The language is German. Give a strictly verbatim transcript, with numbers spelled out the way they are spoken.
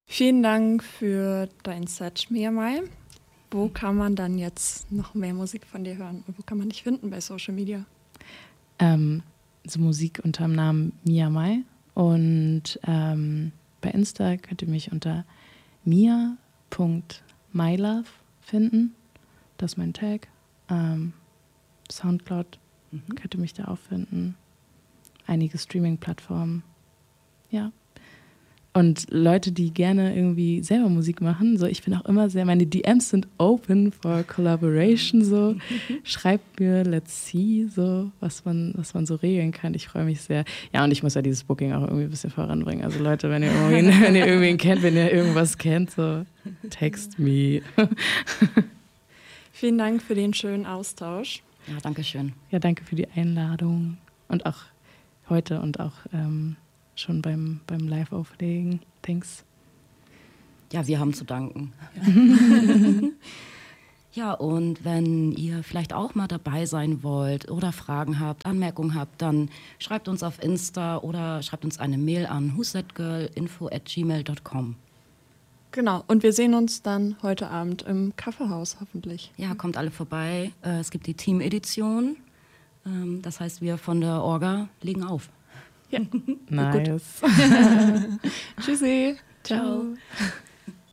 Vielen Dank für dein Set, Mia Mai. Wo kann man dann jetzt noch mehr Musik von dir hören? Und wo kann man dich finden bei Social Media? Ähm, so Musik unter dem Namen Mia Mai. Und ähm, bei Insta könnt ihr mich unter mia punkt mylove finden. Das ist mein Tag. Ähm, Soundcloud mhm. könnt ihr mich da auch finden. Einige Streaming-Plattformen. Ja. Und Leute, die gerne irgendwie selber Musik machen, so ich bin auch immer sehr, meine D Ms sind open for collaboration, so schreibt mir, let's see, so was man, was man so regeln kann. Ich freue mich sehr. Ja, und ich muss ja dieses Booking auch irgendwie ein bisschen voranbringen. Also Leute, wenn ihr irgendwie, wenn ihr irgendwen kennt, wenn ihr irgendwas kennt, so text me. Vielen Dank für den schönen Austausch. Ja, danke schön. Ja, danke für die Einladung und auch heute und auch ähm, schon beim, beim Live-Auflegen. Thanks. Ja, wir haben zu danken. Ja, und wenn ihr vielleicht auch mal dabei sein wollt oder Fragen habt, Anmerkungen habt, dann schreibt uns auf Insta oder schreibt uns eine Mail an who's that girl info at gmail dot com. Genau, und wir sehen uns dann heute Abend im Kaffeehaus hoffentlich. Ja, kommt alle vorbei. Es gibt die Team-Edition. Das heißt, wir von der Orga legen auf. Ja, nice. Tschüssi. Ciao.